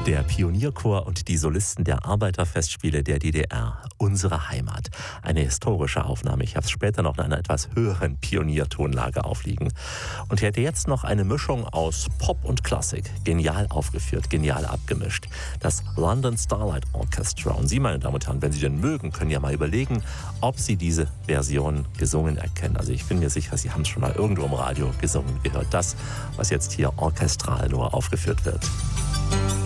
Der Pionierchor und die Solisten der Arbeiterfestspiele der DDR. Unsere Heimat. Eine historische Aufnahme. Ich habe es später noch in einer etwas höheren Pioniertonlage aufliegen. Und hätte jetzt noch eine Mischung aus Pop und Klassik. Genial aufgeführt, genial abgemischt. Das London Starlight Orchestra. Und Sie, meine Damen und Herren, wenn Sie denn mögen, können ja mal überlegen, ob Sie diese Version gesungen erkennen. Also ich bin mir sicher, Sie haben es schon mal irgendwo im Radio gesungen gehört. Das, was jetzt hier orchestral nur aufgeführt wird.